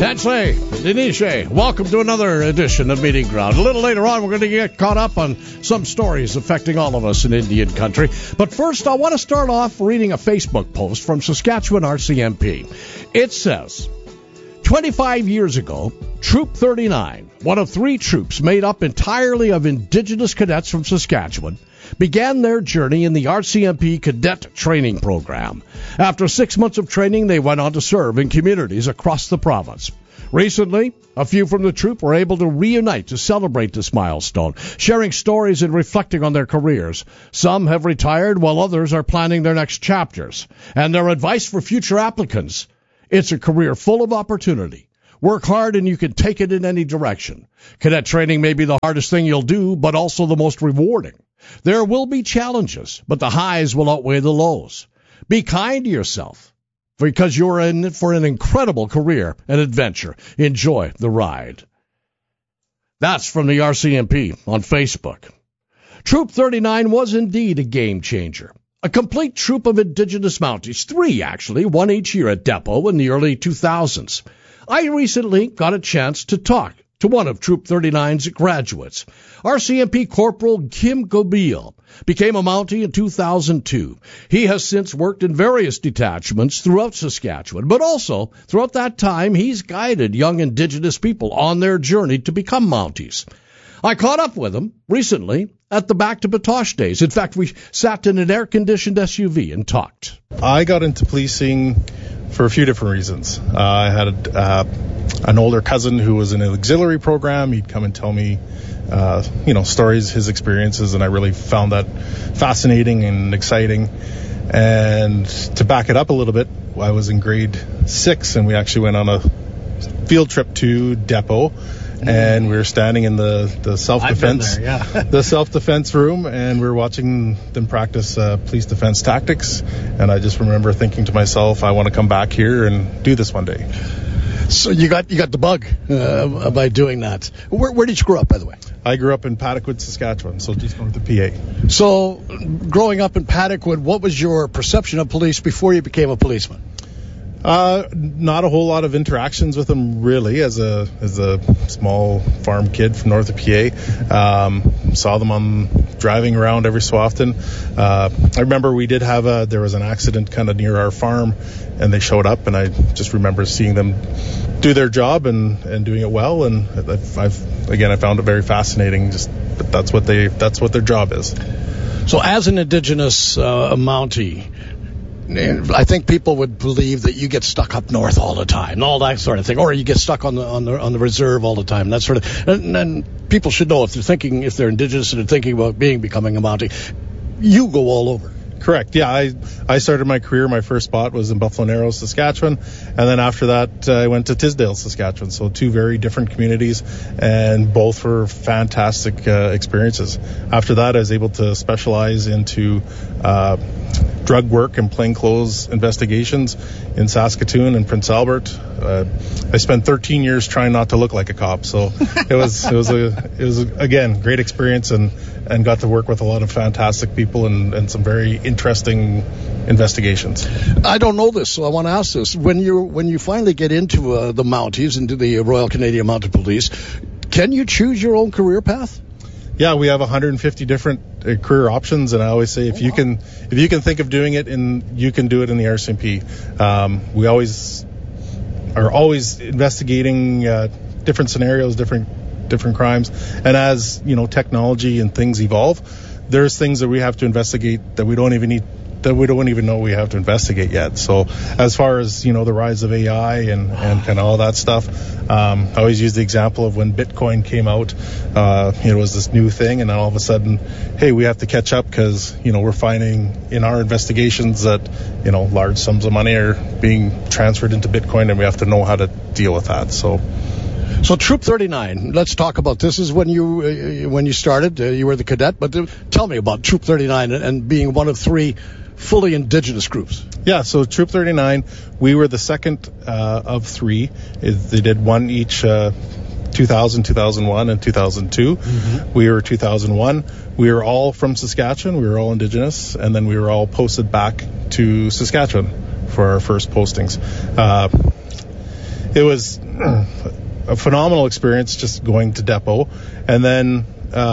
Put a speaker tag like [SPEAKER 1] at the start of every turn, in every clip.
[SPEAKER 1] Tansley, Denisha, welcome to another edition of Meeting Ground. A little later on, we're going to get caught up on some stories affecting all of us in Indian country. But first, I want to start off reading a Facebook post from Saskatchewan RCMP. It says, 25 years ago, Troop 39, one of 3 troops made up entirely of Indigenous cadets from Saskatchewan, began their journey in the RCMP Cadet Training Program. After 6 months of training, they went on to serve in communities across the province. Recently, a few from the troop were able to reunite to celebrate this milestone, sharing stories and reflecting on their careers. Some have retired, while others are planning their next chapters. And their advice for future applicants: it's a career full of opportunity. Work hard and you can take it in any direction. Cadet training may be the hardest thing you'll do, but also the most rewarding. There will be challenges, but the highs will outweigh the lows. Be kind to yourself, because you're in for an incredible career and adventure. Enjoy the ride. That's from the RCMP on Facebook. Troop 39 was indeed a game changer. A complete troop of Indigenous Mounties, 3 actually, one each year at Depot in the early 2000s. I recently got a chance to talk to one of Troop 39's graduates. RCMP Corporal Kim Gobil became a Mountie in 2002. He has since worked in various detachments throughout Saskatchewan, but also throughout that time he's guided young Indigenous people on their journey to become Mounties. I caught up with him recently at the Back to Batoche days. In fact, we sat in an air-conditioned SUV and talked.
[SPEAKER 2] I got into policing for a few different reasons. I had an older cousin who was in an auxiliary program. He'd come and tell me, stories, his experiences, and I really found that fascinating and exciting. And to back it up a little bit, I was in grade 6, and we actually went on a field trip to Depot. And we were standing in the self-defense, the self-defense room, and we were watching them practice police defense tactics. And I just remember thinking to myself, I want to come back here and do this one day.
[SPEAKER 1] So you got the bug by doing that. Where did you grow up, by the way?
[SPEAKER 2] I grew up in Paddockwood, Saskatchewan, so just north of PA.
[SPEAKER 1] So growing up in Paddockwood, what was your perception of police before you became a policeman?
[SPEAKER 2] Not a whole lot of interactions with them, really, as a small farm kid from north of PA. Saw them driving around every so often. I remember we did have there was an accident kind of near our farm, and they showed up, and I just remember seeing them do their job and doing it well. And I found it very fascinating. But that's what their job is.
[SPEAKER 1] So, as an Indigenous Mountie, I think people would believe that you get stuck up north all the time, and all that sort of thing, or you get stuck on the reserve all the time, that sort of. And people should know if they're Indigenous and they're thinking about becoming a Mountie, you go all over.
[SPEAKER 2] Correct. Yeah, I started my career. My first spot was in Buffalo Narrows, Saskatchewan, and then after that I went to Tisdale, Saskatchewan. So 2 very different communities, and both were fantastic experiences. After that, I was able to specialize into drug work and plainclothes investigations in Saskatoon and Prince Albert. I spent 13 years trying not to look like a cop, so it was again great experience, and got to work with a lot of fantastic people and some very interesting investigations.
[SPEAKER 1] I don't know this, so I want to ask this: when you finally get into the Mounties, into the Royal Canadian Mounted Police, can you choose your own career path?
[SPEAKER 2] Yeah, we have 150 different career options, and I always say if you can think of doing it, you can do it in the RCMP. We are always investigating different scenarios, different crimes, and as technology and things evolve, there's things that we have to investigate that we don't even know we have to investigate yet. So as far as the rise of AI and kind of all that stuff, I always use the example of when Bitcoin came out. It was this new thing, and then all of a sudden, hey, we have to catch up because we're finding in our investigations that large sums of money are being transferred into Bitcoin, and we have to know how to deal with that.
[SPEAKER 1] So Troop 39, let's talk about this. Is when you started, you were the cadet, but tell me about Troop 39 and being one of 3 fully Indigenous groups.
[SPEAKER 2] Yeah, so Troop 39, we were the second of 3. They did one each, 2000, 2001, and 2002. Mm-hmm. We were 2001. We were all from Saskatchewan. We were all Indigenous, and then we were all posted back to Saskatchewan for our first postings. it was a phenomenal experience just going to depot. And then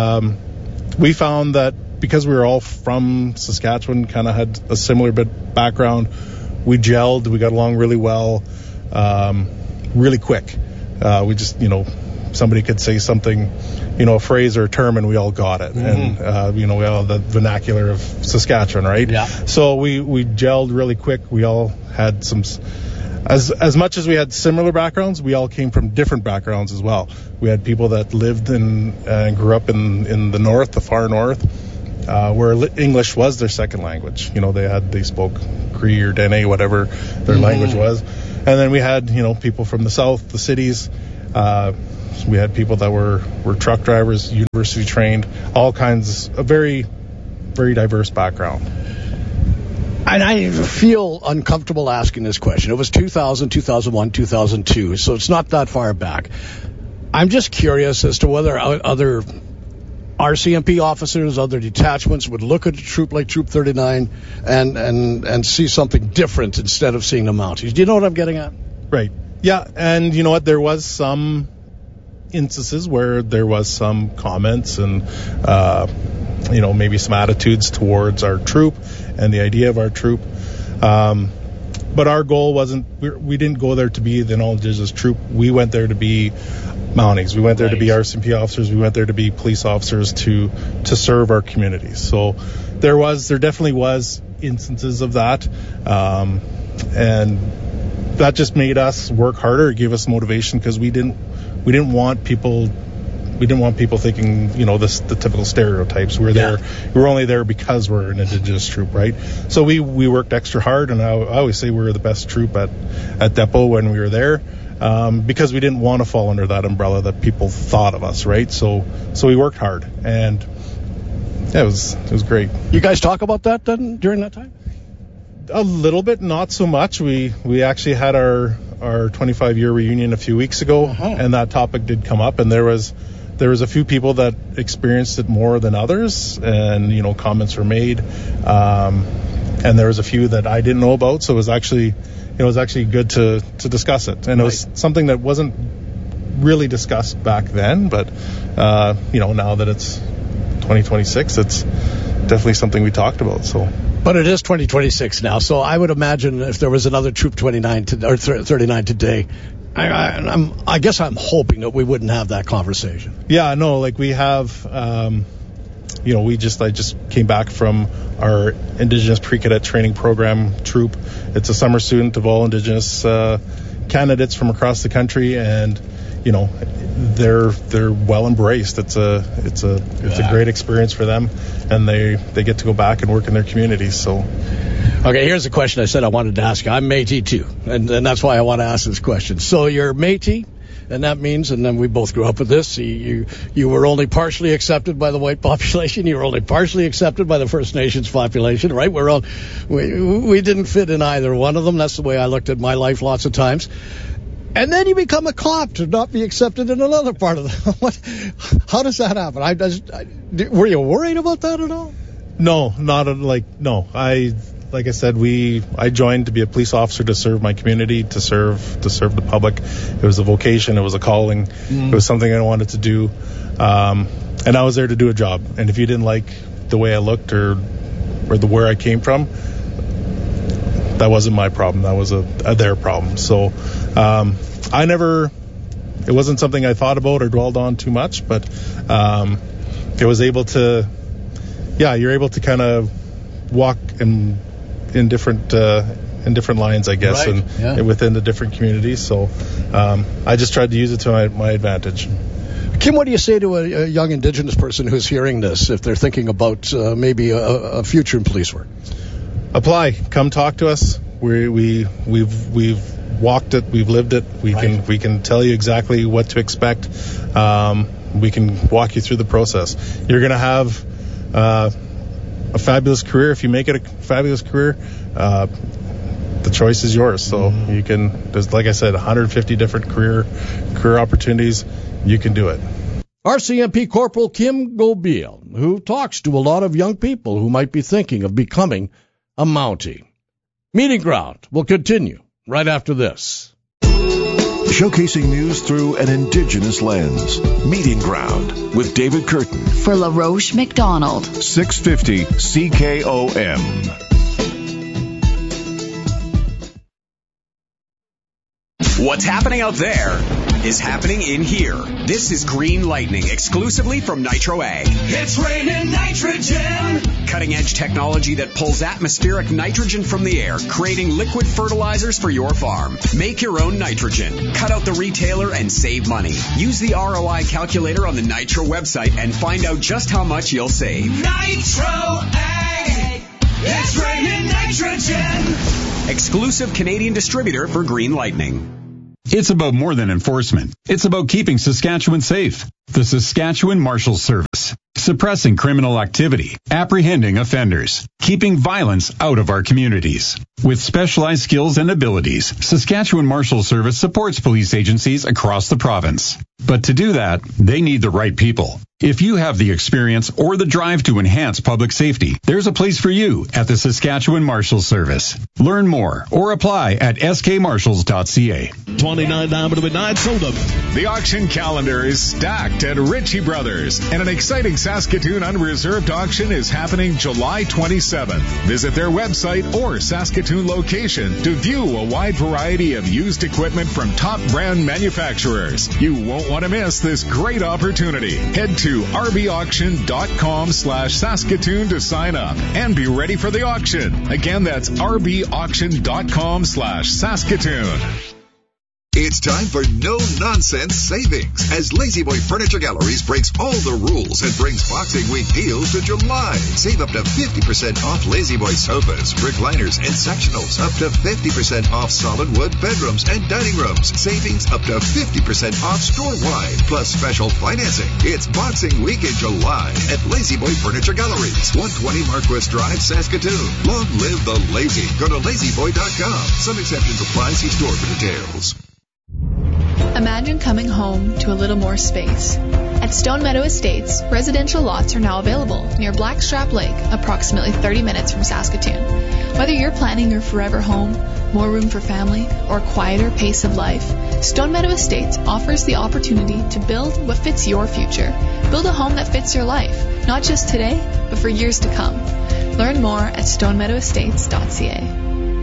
[SPEAKER 2] we found that because we were all from Saskatchewan, kind of had a similar background, we gelled, we got along really well, really quick. We just, somebody could say something, a phrase or a term, and we all got it. Mm-hmm. And, we all the vernacular of Saskatchewan, right?
[SPEAKER 1] Yeah.
[SPEAKER 2] So we gelled really quick. We all had some, as much as we had similar backgrounds, we all came from different backgrounds as well. We had people that lived and grew up in the north, the far north, where English was their second language. They spoke Cree or Dene, whatever their language was. And then we had, people from the south, the cities. We had people that were truck drivers, university trained, all kinds, a very, very diverse background.
[SPEAKER 1] And I feel uncomfortable asking this question. It was 2000, 2001, 2002, so it's not that far back. I'm just curious as to whether other RCMP officers, other detachments would look at a troop like Troop 39 and see something different instead of seeing the Mounties. Do you know what I'm getting at?
[SPEAKER 2] Right. Yeah, and you know what? There was some instances where there was some comments and maybe some attitudes towards our troop and the idea of our troop, but our goal wasn't, we didn't go there to be the all-Indigenous troop. We went there to be Mounties. We went there to be RCMP officers. We went there to be police officers to serve our communities. So there definitely was instances of that, and that just made us work harder. It gave us motivation because we didn't want people thinking, the typical stereotypes. We're there. We're only there because we're an Indigenous troop, right? So we worked extra hard, and I always say we were the best troop at depot when we were there, because we didn't want to fall under that umbrella that people thought of us, right? So we worked hard, and yeah, it was great.
[SPEAKER 1] You guys talk about that then during that time?
[SPEAKER 2] A little bit, not so much. We actually had our 25-year reunion a few weeks ago, and that topic did come up, and there was a few people that experienced it more than others, and comments were made, and there was a few that I didn't know about, so it was actually good to discuss it, and it was something that wasn't really discussed back then, but now that it's 2026, it's definitely something we talked about. So.
[SPEAKER 1] But it is 2026 now, so I would imagine if there was another Troop 29 or 39 today, I guess I'm hoping that we wouldn't have that conversation.
[SPEAKER 2] Yeah, no, like we have, I just came back from our Indigenous Pre-Cadet Training Program troop. It's a summer student of all Indigenous candidates from across the country, and they're well embraced. It's a great experience for them, and they get to go back and work in their communities. So,
[SPEAKER 1] okay, here's a question I said I wanted to ask you. I'm Métis too, and that's why I want to ask this question. So you're Métis, and that means, and then we both grew up with this. You were only partially accepted by the white population. You were only partially accepted by the First Nations population, right? We didn't fit in either one of them. That's the way I looked at my life lots of times. And then you become a cop to not be accepted in another part of the. How does that happen? Were you worried about that at all?
[SPEAKER 2] No, no. Like I said, I joined to be a police officer to serve my community, to serve the public. It was a vocation. It was a calling. It was something I wanted to do, and I was there to do a job. And if you didn't like the way I looked or where I came from, that wasn't my problem. That was their problem. So. It wasn't something I thought about or dwelled on too much, but it was able to, you're able to kind of walk in different lines, I guess,
[SPEAKER 1] right.
[SPEAKER 2] and within the different communities. So I just tried to use it to my advantage.
[SPEAKER 1] Kim, what do you say to a young Indigenous person who's hearing this if they're thinking about maybe a future in police work?
[SPEAKER 2] Apply. Come talk to us. We've walked it, we've lived it. We can tell you exactly what to expect. We can walk you through the process. You're going to have a fabulous career if you make it a fabulous career. The choice is yours. So you can. There's, like I said, 150 different career opportunities. You can do it.
[SPEAKER 1] RCMP Corporal Kim Gobiel, who talks to a lot of young people who might be thinking of becoming a Mountie. Meeting Ground will continue right after this.
[SPEAKER 3] Showcasing news through an Indigenous lens. Meeting Ground with David Curtin.
[SPEAKER 4] For LaRoche McDonald.
[SPEAKER 3] 650 CKOM.
[SPEAKER 5] What's happening out there is happening in here. This is Green Lightning, exclusively from Nitro Ag.
[SPEAKER 6] It's raining nitrogen!
[SPEAKER 5] Cutting-edge technology that pulls atmospheric nitrogen from the air, creating liquid fertilizers for your farm. Make your own nitrogen. Cut out the retailer and save money. Use the ROI calculator on the Nitro website and find out just how much you'll save.
[SPEAKER 6] Nitro Ag! It's raining nitrogen!
[SPEAKER 5] Exclusive Canadian distributor for Green Lightning.
[SPEAKER 7] It's about more than enforcement. It's about keeping Saskatchewan safe. The Saskatchewan Marshals Service. Suppressing criminal activity, apprehending offenders, keeping violence out of our communities. With specialized skills and abilities, Saskatchewan Marshals Service supports police agencies across the province. But to do that, they need the right people. If you have the experience or the drive to enhance public safety, there's a place for you at the Saskatchewan Marshals Service. Learn more or apply at skmarshals.ca.
[SPEAKER 8] 29 down to midnight, sold up.
[SPEAKER 9] The auction calendar is stacked at Ritchie Brothers, and an exciting Saskatoon Unreserved auction is happening July 27th. Visit their website or Saskatoon location to view a wide variety of used equipment from top brand manufacturers. You won't want to miss this great opportunity. Head to rbauction.com/Saskatoon to sign up and be ready for the auction. Again, that's rbauction.com/Saskatoon.
[SPEAKER 10] It's time for no-nonsense savings as La-Z-Boy Furniture Galleries breaks all the rules and brings Boxing Week deals to July. Save up to 50% off La-Z-Boy sofas, recliners, and sectionals. Up to 50% off solid wood bedrooms and dining rooms. Savings up to 50% off store-wide, plus special financing. It's Boxing Week in July at La-Z-Boy Furniture Galleries, 120 Marquess Drive, Saskatoon. Long live the lazy. Go to lazyboy.com. Some exceptions apply. See store for details.
[SPEAKER 11] Imagine coming home to a little more space. At Stone Meadow Estates, residential lots are now available near Blackstrap Lake, approximately 30 minutes from Saskatoon. Whether you're planning your forever home, more room for family, or a quieter pace of life, Stone Meadow Estates offers the opportunity to build what fits your future. Build a home that fits your life, not just today, but for years to come. Learn more at stonemeadowestates.ca.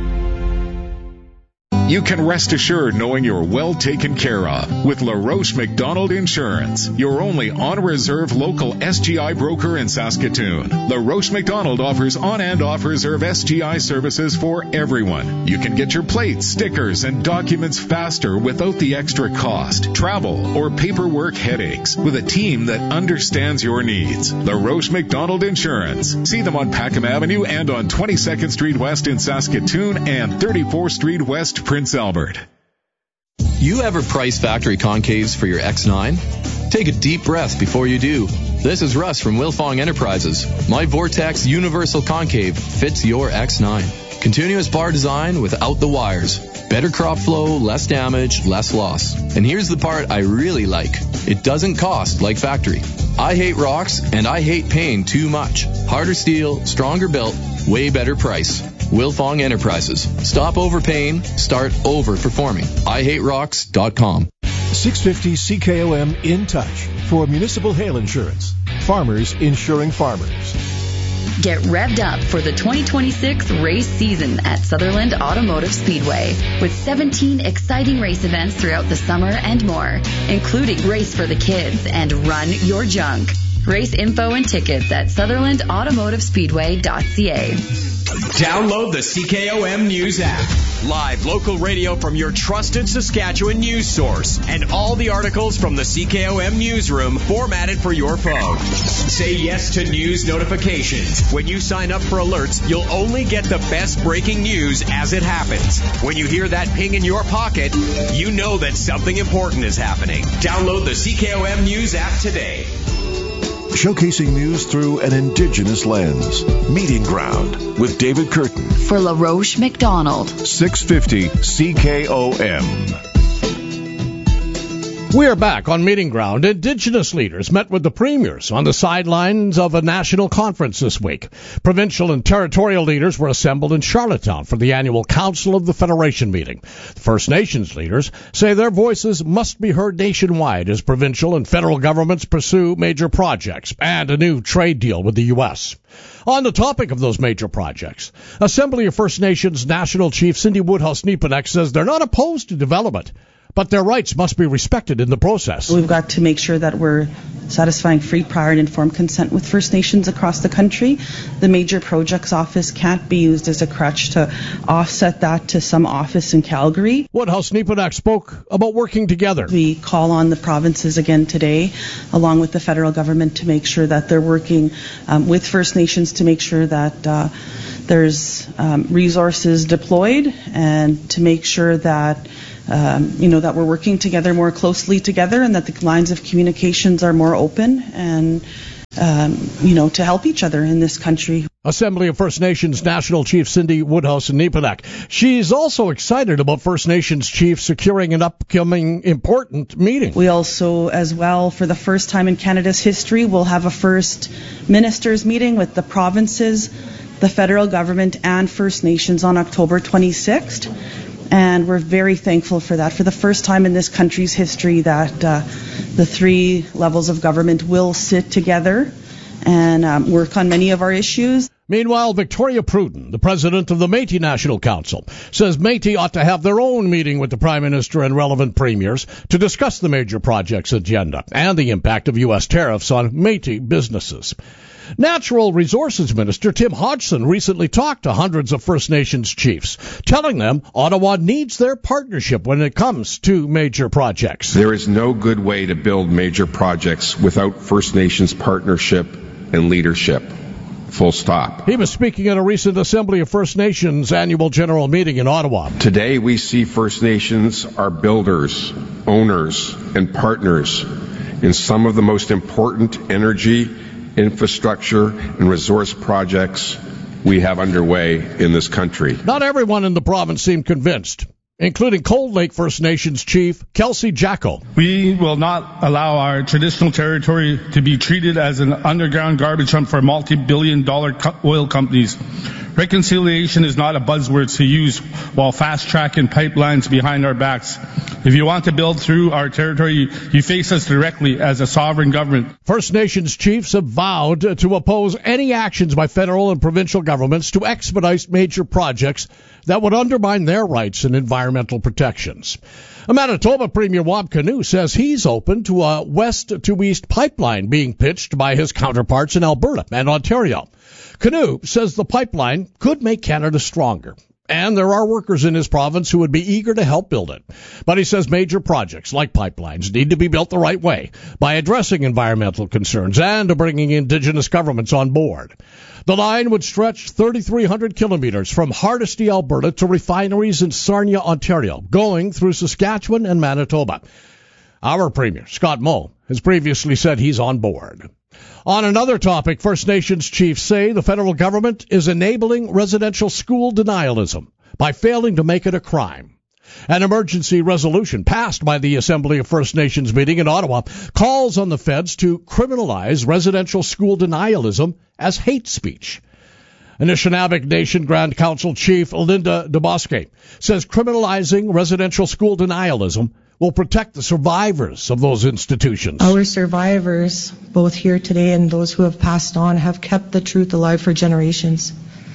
[SPEAKER 9] You can rest assured knowing you're well taken care of with LaRoche McDonald Insurance, your only on-reserve local SGI broker in Saskatoon. LaRoche McDonald offers on and off-reserve SGI services for everyone. You can get your plates, stickers, and documents faster without the extra cost, travel, or paperwork headaches with a team that understands your needs. LaRoche McDonald Insurance. See them on Packham Avenue and on 22nd Street West in Saskatoon and 34th Street West, Prince Albert.
[SPEAKER 12] You ever price factory concaves for your X9? Take a deep breath before you do. This is Russ from Wilfong Enterprises. My Vortex Universal Concave fits your X9. Continuous bar design without the wires. Better crop flow, less damage, less loss. And here's the part I really like. It doesn't cost like factory. I hate rocks and I hate paying too much. Harder steel, stronger built, way better price. Wilfong Enterprises. Stop overpaying, start overperforming. IHateRocks.com.
[SPEAKER 13] 650 CKOM in touch for municipal hail insurance. Farmers insuring farmers.
[SPEAKER 4] Get revved up for the 2026 race season at Sutherland Automotive Speedway with 17 exciting race events throughout the summer and more, including Race for the Kids and Run Your Junk. Race info and tickets at SutherlandAutomotiveSpeedway.ca.
[SPEAKER 5] Download the CKOM News app. Live local radio from your trusted Saskatchewan news source. And all the articles from the CKOM newsroom formatted for your phone. Say yes to news notifications. When you sign up for alerts, you'll only get the best breaking news as it happens. When you hear that ping in your pocket, you know that something important is happening. Download the CKOM News app today.
[SPEAKER 3] Showcasing news through an Indigenous lens. Meeting Ground with David Curtin.
[SPEAKER 4] For LaRoche McDonald.
[SPEAKER 3] 650 CKOM.
[SPEAKER 1] We are back on Meeting Ground. Indigenous leaders met with the premiers on the sidelines of a national conference this week. Provincial and territorial leaders were assembled in Charlottetown for the annual Council of the Federation meeting. First Nations leaders say their voices must be heard nationwide as provincial and federal governments pursue major projects and a new trade deal with the U.S. On the topic of those major projects, Assembly of First Nations National Chief Cindy Woodhouse-Neponek says they're not opposed to development, but their rights must be respected in the process.
[SPEAKER 14] We've got to make sure that we're satisfying free, prior, and informed consent with First Nations across the country. The Major Projects Office can't be used as a crutch to offset that to some office in Calgary.
[SPEAKER 1] Woodhouse-Neponek spoke about working together.
[SPEAKER 14] We call on the provinces again today, along with the federal government, to make sure that they're working with First Nations to make sure that there's resources deployed and to make sure that that we're working together more closely together and that the lines of communications are more open and, to help each other in this country.
[SPEAKER 1] Assembly of First Nations National Chief Cindy Woodhouse-Neponek. She's also excited about First Nations chiefs securing an upcoming important meeting.
[SPEAKER 14] We also, as well, for the first time in Canada's history, will have a first ministers meeting with the provinces, the federal government, and First Nations on October 26th. And we're very thankful for that. For the first time in this country's history that the three levels of government will sit together and work on many of our issues.
[SPEAKER 1] Meanwhile, Victoria Pruden, the president of the Métis National Council, says Métis ought to have their own meeting with the Prime Minister and relevant premiers to discuss the major projects agenda and the impact of U.S. tariffs on Métis businesses. Natural Resources Minister Tim Hodgson recently talked to hundreds of First Nations chiefs, telling them Ottawa needs their partnership when it comes to major projects.
[SPEAKER 15] There is no good way to build major projects without First Nations partnership and leadership. Full stop.
[SPEAKER 1] He was speaking at a recent Assembly of First Nations annual general meeting in Ottawa.
[SPEAKER 15] Today we see First Nations are builders, owners, and partners in some of the most important energy, infrastructure, and resource projects we have underway in this country.
[SPEAKER 1] Not everyone in the province seemed convinced, including Cold Lake First Nations Chief Kelsey Jacko.
[SPEAKER 16] We will not allow our traditional territory to be treated as an underground garbage dump for multi-billion-dollar oil companies. Reconciliation is not a buzzword to use while fast-tracking pipelines behind our backs. If you want to build through our territory, you face us directly as a sovereign government.
[SPEAKER 1] First Nations chiefs have vowed to oppose any actions by federal and provincial governments to expedite major projects that would undermine their rights and environmental protections. A Manitoba Premier Wab Kinew says he's open to a west-to-east pipeline being pitched by his counterparts in Alberta and Ontario. Kinew says the pipeline could make Canada stronger, and there are workers in his province who would be eager to help build it. But he says major projects like pipelines need to be built the right way by addressing environmental concerns and bringing Indigenous governments on board. The line would stretch 3,300 kilometers from Hardisty, Alberta, to refineries in Sarnia, Ontario, going through Saskatchewan and Manitoba. Our Premier, Scott Moe, has previously said he's on board. On another topic, First Nations chiefs say the federal government is enabling residential school denialism by failing to make it a crime. An emergency resolution passed by the Assembly of First Nations meeting in Ottawa calls on the feds to criminalize residential school denialism as hate speech. Anishinaabe Nation Grand Council Chief Linda DeBosque says criminalizing residential school denialism will protect the survivors of those institutions.
[SPEAKER 17] Our survivors, both here today and those who have passed on, have kept the truth alive for generations.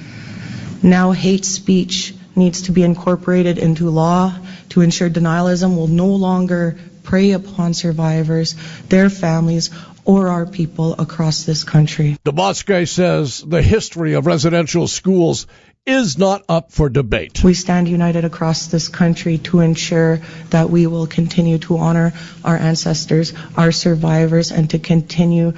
[SPEAKER 17] Now hate speech needs to be incorporated into law to ensure denialism will no longer prey upon survivors, their families, or our people across this country.
[SPEAKER 1] DeBosque says the history of residential schools is not up for debate.
[SPEAKER 17] We stand united across this country to ensure that we will continue to honor our ancestors, our survivors, and to continue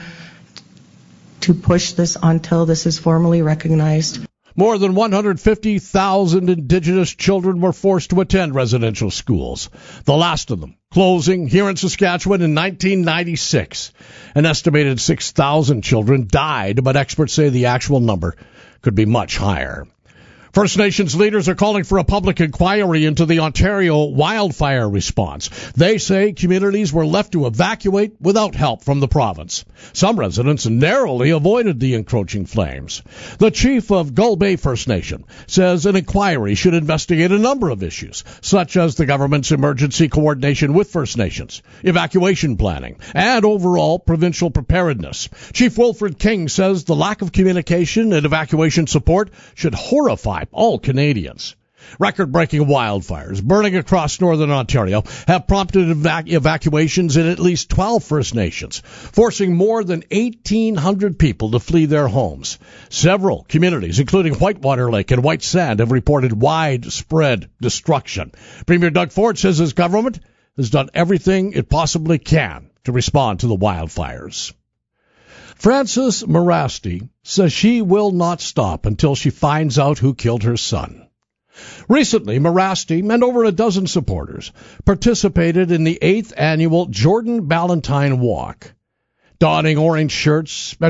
[SPEAKER 17] to push this until this is formally recognized.
[SPEAKER 1] More than 150,000 Indigenous children were forced to attend residential schools, the last of them closing here in Saskatchewan in 1996. An estimated 6,000 children died, but experts say the actual number could be much higher. First Nations leaders are calling for a public inquiry into the Ontario wildfire response. They say communities were left to evacuate without help from the province. Some residents narrowly avoided the encroaching flames. The chief of Gull Bay First Nation says an inquiry should investigate a number of issues, such as the government's emergency coordination with First Nations, evacuation planning, and overall provincial preparedness. Chief Wilfred King says the lack of communication and evacuation support should horrify all Canadians. Record-breaking wildfires burning across northern Ontario have prompted evacuations in at least 12 First Nations, forcing more than 1,800 people to flee their homes. Several communities, including Whitewater Lake and White Sand, have reported widespread destruction. Premier Doug Ford says his government has done everything it possibly can to respond to the wildfires. Frances Morasti says she will not stop until she finds out who killed her son. Recently, Morasti and over a dozen supporters participated in the 8th annual Jordan Ballantyne Walk. Donning orange shirts and